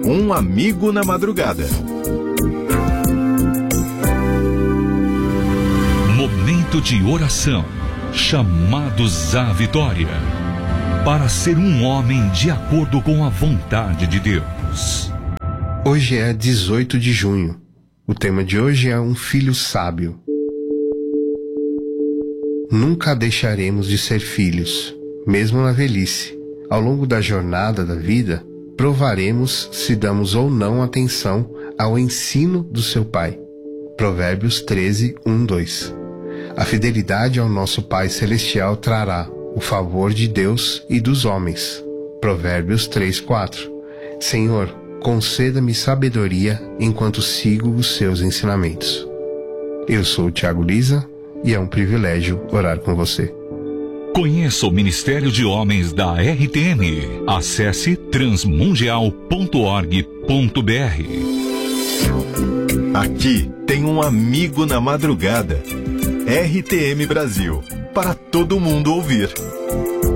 Um amigo na madrugada. Momento de oração. Chamados à vitória. Para ser um homem de acordo com a vontade de Deus. Hoje é 18 de junho. O tema de hoje é um filho sábio. Nunca deixaremos de ser filhos, mesmo na velhice. Ao longo da jornada da vida, provaremos se damos ou não atenção ao ensino do seu pai. Provérbios 13, 1, 2. A fidelidade ao nosso Pai Celestial trará o favor de Deus e dos homens. Provérbios 3, 4. Senhor, conceda-me sabedoria enquanto sigo os seus ensinamentos. Eu sou o Thiago Lisa e é um privilégio orar com você. Conheça o Ministério de Homens da RTM. Acesse transmundial.org.br. Aqui tem um amigo na madrugada. RTM Brasil, para todo mundo ouvir.